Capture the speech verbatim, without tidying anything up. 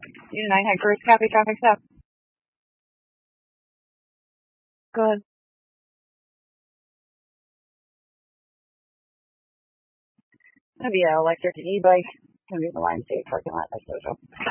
You nine head copy traffic stop. Go ahead. That'd be an electric e-bike. Gonna be the Lion State parking lot, I suppose.